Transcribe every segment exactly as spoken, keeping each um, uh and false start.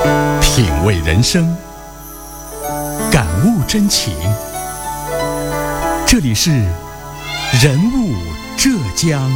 品味人生，感悟真情。这里是人物浙江。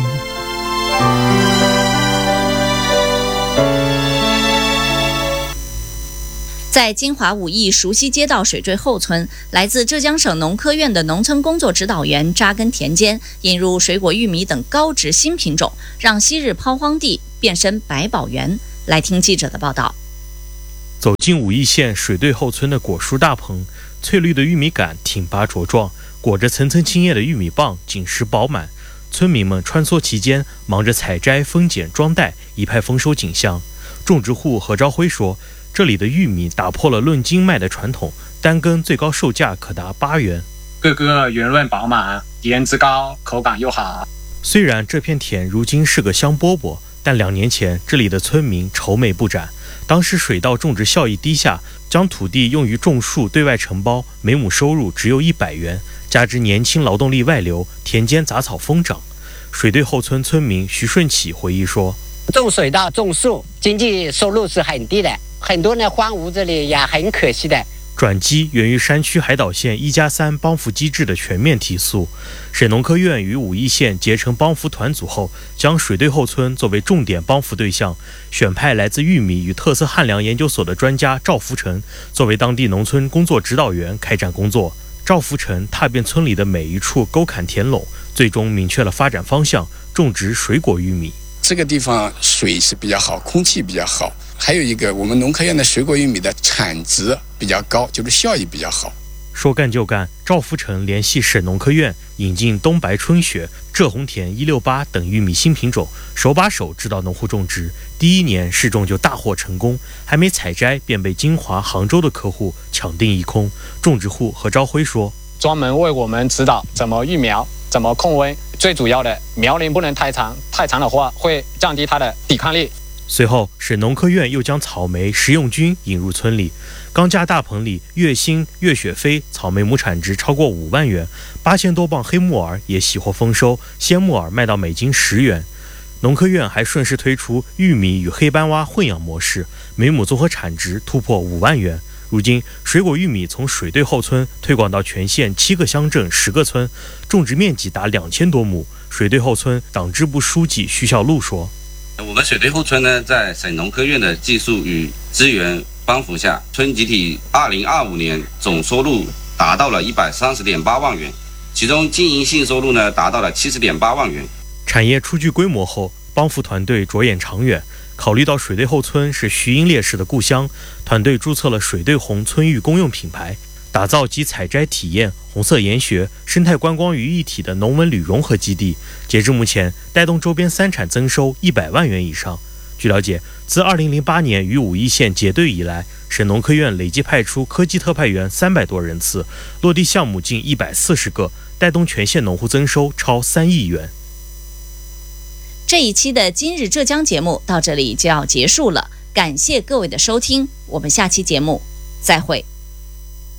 在金华武义熟溪街道水坠后村，来自浙江省农科院的农村工作指导员扎根田间，引入水果玉米等高值新品种，让昔日抛荒地变身百宝园。来听记者的报道。 走进武义县水兑后村的果蔬大棚，翠绿的玉米杆挺拔茁壮，裹着层层青叶的玉米棒紧实饱满。村民们穿梭其间，忙着采摘、分拣、装袋，一派丰收景象。种植户何朝辉说，这里的玉米打破了论斤卖的传统，单根最高售价可达八元， 个个圆润饱满，颜值高，口感又好。 虽然这片田如今是个香饽饽，但两年前这里的村民愁眉不展。当时水稻种植效益低下，将土地用于种树对外承包，每亩收入只有一百元，加之年轻劳动力外流，田间杂草疯长。水兑后村村民徐顺启回忆说， 种水稻种树经济收入是很低的，很多人荒芜这里也很可惜的。 转机源于山区海岛县一加三帮扶机制的全面提速。省农科院与武义县结成帮扶团组后，将水兑后村作为重点帮扶对象，选派来自玉米与特色汉粮研究所的专家赵福成作为当地农村工作指导员开展工作。赵福成踏遍村里的每一处沟坎田垄，最终明确了发展方向，种植水果玉米。 这个地方水是比较好，空气比较好，还有一个我们农科院的水果玉米的产值比较高，就是效益比较好。 说干就干，赵福成联系省农科院，引进东白春雪、浙红田一六八等玉米新品种，手把手指导农户种植。第一年试种就大获成功，还没采摘便被金华、杭州的客户抢订一空。种植户何朝辉说， 专门为我们指导怎么育苗，怎么控温，最主要的苗龄不能太长，太长的话会降低它的抵抗力。 随后省农科院又将草莓、食用菌引入村里。钢架大棚里，月星、月雪飞草莓亩产值超过五万元，八千多磅黑木耳也喜获丰收，鲜木耳卖到每斤十元。农科院还顺势推出玉米与黑斑蛙混养模式，每亩综合产值突破五万元。如今，水果玉米从水兑后村推广到全县七个乡镇、十个村，种植面积达两千多亩。水兑后村党支部书记徐小璐说， 我们水兑后村呢，在省农科院的技术与资源帮扶下，村集体二零二五年总收入达到了一百三十点八万元，其中经营性收入呢达到了七十点八万元。 产业初具规模后，帮扶团队着眼长远，考虑到水兑后村是徐英烈士的故乡，团队注册了水兑红村玉公用品牌，打造集采摘体验、红色研学、生态观光于一体的农文旅融合基地。截至目前，带动周边三产增收一百万元以上。据了解，自二零零八年与武义县结对以来，省农科院累计派出科技特派员三百多人次，落地项目近一百四十个，带动全县农户增收超三亿元。 这一期的今日浙江节目到这里就要结束了，感谢各位的收听，我们下期节目再会。